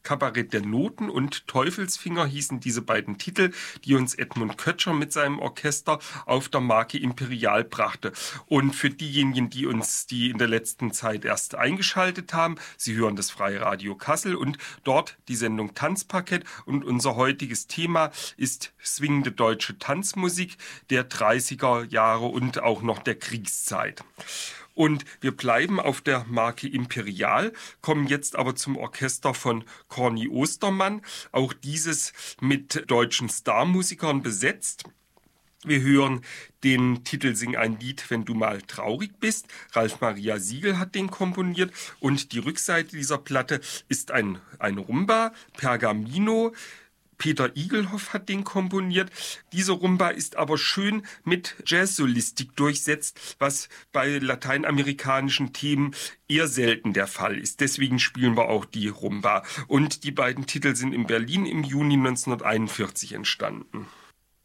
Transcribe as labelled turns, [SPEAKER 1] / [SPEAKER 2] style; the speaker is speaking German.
[SPEAKER 1] Kabarett der Noten und Teufelsfinger hießen diese beiden Titel, die uns Edmund Kötscher mit seinem Orchester auf der Marke Imperial brachte. Und für diejenigen, die in der letzten Zeit erst eingeschaltet haben, Sie hören das Freie Radio Kassel und dort die Sendung Tanzparkett. Und unser heutiges Thema ist swingende deutsche Tanzmusik der 30er Jahre und auch noch der Kriegszeit. Und wir bleiben auf der Marke Imperial, kommen jetzt aber zum Orchester von Corny Ostermann. Auch dieses mit deutschen Starmusikern besetzt. Wir hören den Titel Sing ein Lied, wenn du mal traurig bist. Ralf Maria Siegel hat den komponiert und die Rückseite dieser Platte ist ein Rumba, Pergamino. Peter Igelhoff hat den komponiert. Diese Rumba ist aber schön mit Jazzsolistik durchsetzt, was bei lateinamerikanischen Themen eher selten der Fall ist. Deswegen spielen wir auch die Rumba. Und die beiden Titel sind in Berlin im Juni 1941 entstanden.